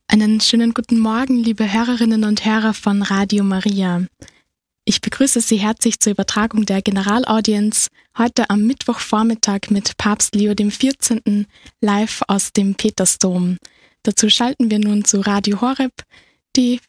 Einen schönen guten Morgen, liebe Hörerinnen und Hörer von Radio Maria. Ich begrüße Sie herzlich zur Übertragung der Generalaudienz heute am Mittwochvormittag mit Papst Leo XIV. Live aus dem Petersdom. Dazu schalten wir nun zu Radio Horeb, die